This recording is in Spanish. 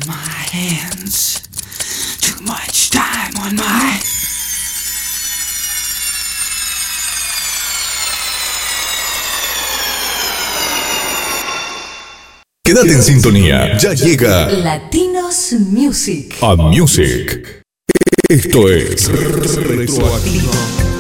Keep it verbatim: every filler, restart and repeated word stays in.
my hands. Too much time on my... Quédate en sintonía, ya llega Latinos Music. A Music. Esto es Retroactivo.